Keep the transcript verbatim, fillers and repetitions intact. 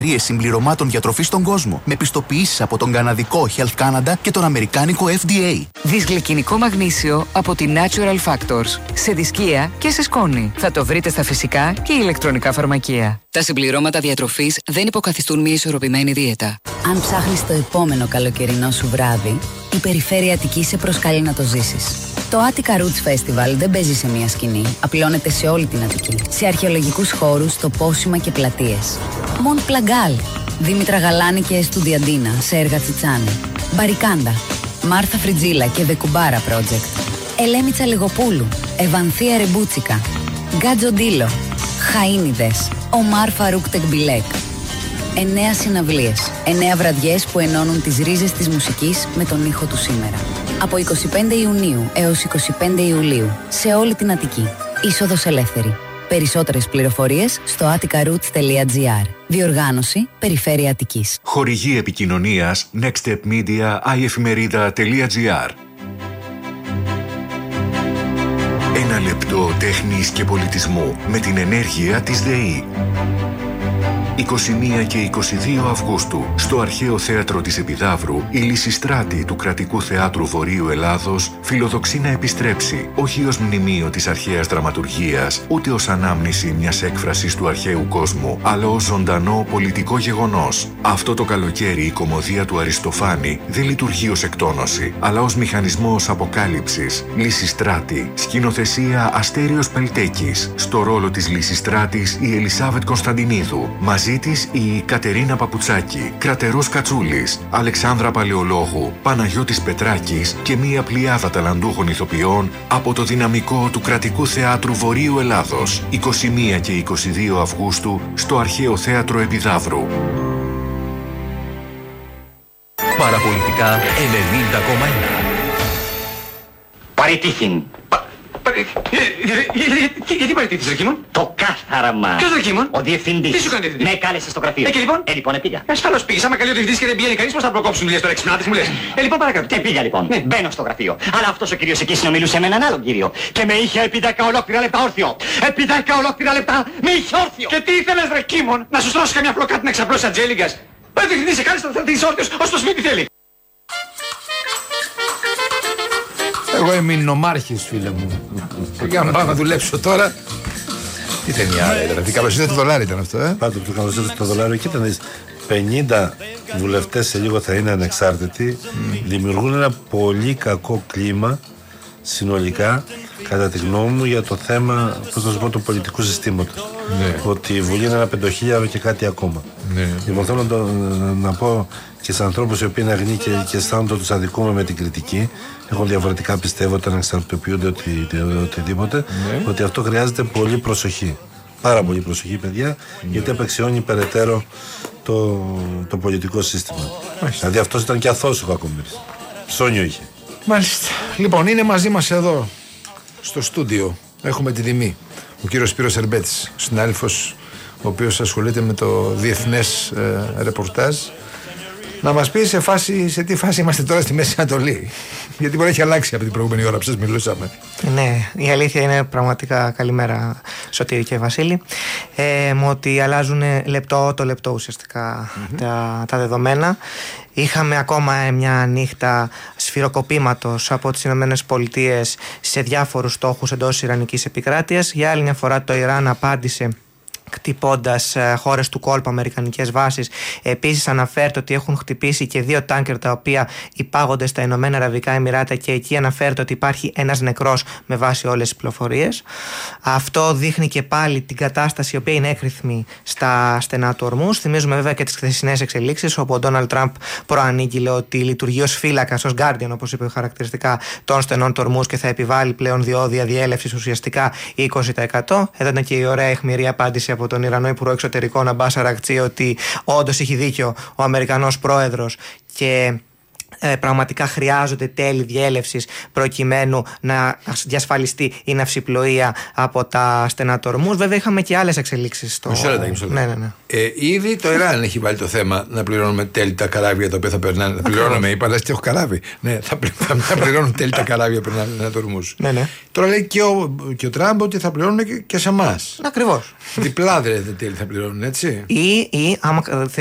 συμπληρωμάτων διατροφής στον κόσμο, με πιστοποιήσεις από τον καναδικό Health Canada και τον αμερικάνικο F D A. Δυσγλυκινικό μαγνήσιο από τη Natural Factors. Σε δισκία και σε σκόνη. Θα το βρείτε στα φυσικά και ηλεκτρονικά φαρμακεία. Τα συμπληρώματα διατροφής δεν υποκαθιστούν μια ισορροπημένη δίαιτα. Αν ψάχνεις το επόμενο καλοκαιρινό σου βράδυ, η Περιφέρεια Αττικής σε προσκαλεί να το ζήσεις. Το Attica Roots Festival δεν παίζει σε μία σκηνή. Απλώνεται σε όλη την Αττική. Σε αρχαιολογικούς χώρους, τοπόσιμα και πλατείες. Μοντ Πλαγκάλ, Δήμητρα Γαλάνη και Εστουδιαντίνα σε έργα Τσιτσάνη. Μπαρικάντα, Μάρθα Φριτζίλα και Βεκουμπάρα Project. Ελένη Τσαλιγοπούλου, Ευανθία Ρεμπούτσικα. Γκάτζο Ντίλο, Χαΐνιδες, Ομάρ Φαρούκ Τεκμπιλέκ. Εννέα συναυλίες, εννέα βραδιές που ενώνουν τις ρίζες της μουσικής με τον ήχο του σήμερα. Από εικοστή πέμπτη Ιουνίου έως εικοστή πέμπτη Ιουλίου, σε όλη την Αττική. Είσοδος ελεύθερη. Περισσότερες πληροφορίες στο attica roots τελεία gr. Διοργάνωση Περιφέρεια Αττικής. Χορηγή επικοινωνίας nextstep media i εφημερίδα τελεία gr. Ένα λεπτό τέχνης και πολιτισμού με την ενέργεια της ΔΕΗ. είκοσι μία και είκοσι δύο Αυγούστου, στο Αρχαίο Θέατρο της Επιδαύρου, η Λυσιστράτη του Κρατικού Θεάτρου Βορείου Ελλάδος φιλοδοξεί να επιστρέψει, όχι ως μνημείο της αρχαίας δραματουργίας, ούτε ως ανάμνηση μιας έκφρασης του αρχαίου κόσμου, αλλά ως ζωντανό πολιτικό γεγονός. Αυτό το καλοκαίρι η κωμωδία του Αριστοφάνη δεν λειτουργεί ως εκτόνωση, αλλά ως μηχανισμός αποκάλυψης. Λυσιστράτη, σκηνοθεσία Αστέριος Πελτέκης, στο ρόλο της Λυσιστράτης η Ελισάβετ Κωνσταντινίδου. Μαζί της η Κατερίνα Παπουτσάκη, Κρατερός Κατσούλης, Αλεξάνδρα Παλαιολόγου, Παναγιώτης Πετράκης και μία πλειάδα ταλαντούχων ηθοποιών από το δυναμικό του Κρατικού Θεάτρου Βορείου Ελλάδος, είκοσι μία και είκοσι δύο Αυγούστου, στο Αρχαίο Θέατρο Επιδαύρου. Παραπολιτικά ενενήντα κόμμα ένα. Παρετήθην. Γιατί παραιτήθησες, Ρεκίμων? Το κάθαραμα. Ποιος, Ρεκίμων? Ο διευθυντής. Τι σου κάνει, διευθυντής? Με κάλεσε στο γραφείο. Ε, και λοιπόν? Ε, λοιπόν, πήγα. Ασφαλώς πήγες. Άμα καλεί ο διευθυντής και δεν πηγαίνει κανείς, πώς θα προκόψουν δουλειές τώρα, εξυπνάτες μου λες? Ε, λοιπόν, παρακάτω. Και πήγα λοιπόν. Ναι. Μπαίνω στο γραφείο. Αλλά αυτός ο κύριος εκεί συνομιλούσε με έναν άλλον κύριο. Και με είχε επί δέκα ολόκληρα λεπτά όρθιο. Επί δέκα ολόκληρα λεπτά με είχε όρθιο. Και τι ήθελες, Ρεκίμων? Να σου στρώσει καμιά φλοκάτι να ξαπλώσεις ατζέλιγκας? Ο διευθυντής σε κάλεσε να θες όρθιος ως το σπίτι θέλει. Εγώ είμαι νομάρχης, φίλε μου. Για να πάω να δουλέψω τώρα. Τι ταινία ήταν αυτή, καλώς ήρθατε το δολάριο ήταν αυτό, ε? Πάντω το καλώς ήρθατε το δολάριο, κοίτα να δεις, πενήντα βουλευτές σε λίγο θα είναι ανεξάρτητοι, mm. δημιουργούν ένα πολύ κακό κλίμα συνολικά, κατά τη γνώμη μου, για το θέμα, πώς να σου πω, του πολιτικού συστήματος. Ναι. Ότι η Βουλή είναι ένα πεντοχίλιαρο και κάτι ακόμα. Ναι. Λοιπόν, θέλω να, το, να πω και σε ανθρώπους οι οποίοι είναι αγνοί και, και αισθάνονται ότι τους αδικούμε με την κριτική, έχουν διαφορετικά πιστεύω όταν εξαρτητοποιούνται οτι, οτιδήποτε, ναι. ότι αυτό χρειάζεται πολύ προσοχή. Πάρα πολύ προσοχή, παιδιά, ναι. γιατί απαξιώνει περαιτέρω το, το πολιτικό σύστημα. Μάλιστα. Δηλαδή αυτός ήταν και αθώος ο Κακομοίρης. Ψώνιο είχε. Μάλιστα. Λοιπόν, είναι μαζί μας εδώ στο στούντιο. Έχουμε τη τιμή. Ο κύριος Σπύρος Ερμπέτης, συνάδελφος, ο οποίος ασχολείται με το διεθνές ε, ρεπορτάζ. Να μας πει σε, φάση, σε τι φάση είμαστε τώρα στη Μέση Ανατολή. Γιατί μπορεί να έχει αλλάξει από την προηγούμενη ώρα που σας μιλούσαμε. Ναι, η αλήθεια είναι πραγματικά, καλημέρα Σωτήρη και Βασίλη, ε, ότι αλλάζουν λεπτό το λεπτό ουσιαστικά mm-hmm. τα, τα δεδομένα. Είχαμε ακόμα μια νύχτα σφυροκοπήματος από τις Ηνωμένες Πολιτείες σε διάφορους στόχους εντός Ιρανικής επικράτειας. Για άλλη μια φορά το Ιράν απάντησε χτυπώντας χώρες του κόλπου, αμερικανικές βάσεις. Επίσης αναφέρεται ότι έχουν χτυπήσει και δύο τάνκερ τα οποία υπάγονται στα Ηνωμένα Αραβικά Εμιράτα και εκεί αναφέρεται ότι υπάρχει ένας νεκρός με βάση όλες τις πληροφορίες. Αυτό δείχνει και πάλι την κατάσταση η οποία είναι έκρηθμη στα στενά του Ορμούς. Θυμίζουμε βέβαια και τις χθεσινές εξελίξεις όπου ο Ντόναλντ Τραμπ προανήγγειλε ότι λειτουργεί ως φύλακας, ως guardian όπως είπε χαρακτηριστικά των στενών του Ορμούς και θα επιβάλλει πλέον διόδια διέλευσης ουσιαστικά είκοσι τοις εκατό. Εδώ ήταν και η ωραία αιχμηρή απάντηση από τον Ιρανό Υπουργό Εξωτερικών Αμπάς Αρακτσί ότι όντως έχει δίκιο ο Αμερικανός πρόεδρος και ε, πραγματικά χρειάζονται τέλη διέλευσης προκειμένου να διασφαλιστεί η ναυσιπλοεία από τα στενατορμούς. Βέβαια, είχαμε και άλλες εξελίξεις στο. Μισό λεπτό, μισό λεπτό. Ναι, ναι, ναι. Ε, ήδη το Ιράν έχει βάλει το θέμα να πληρώνουμε τέλη τα καράβια τα οποία θα περνάνε. Θα πληρώνουμε, είπα, αλλά έχω καράβι. Ναι, θα, θα πληρώνουν τέλη τα καράβια που περνάνε στενατορμούς. Ναι, ναι. Τώρα λέει και ο, και ο Τραμπ ότι θα πληρώνουν και, και σε εμάς. Ακριβώς. Διπλά δηλαδή τέλη θα πληρώνουν, έτσι. Ή, ή άμα